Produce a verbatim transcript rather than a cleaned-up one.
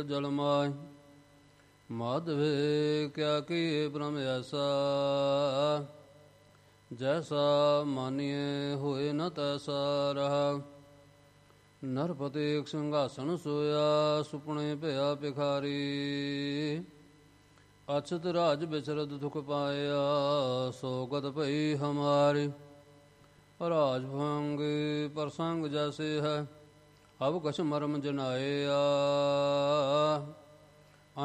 ਜਲ ਮਾਇ ਮਾਧਵੇ ਕਿਆ ਕੀ ਬ੍ਰਹਮ ਐਸਾ ਜੈਸਾ ਮਾਨੀਏ ਹੋਏ ਨ ਤੈਸਾ ਰਹਾ। ਨਰਪਤੀ ਸਿੰਘਾਸਣ ਸੋਇਆ ਸੁਪਨੇ ਭਇਆ ਭਿਖਾਰੀ ਅਛਤ ਰਾਜ ਵਿਚਰਦ ਦੁਖ ਪਾਇਆ ਸੋਗਤ ਭਈ ਹਮਾਰੀ। ਰਾਜ ਭੰਗ ਪ੍ਰਸੰਗ ਜੈਸੇ ਹੈ ਅਬ ਕਛ ਮਰਮ ਜਨਾਇਆ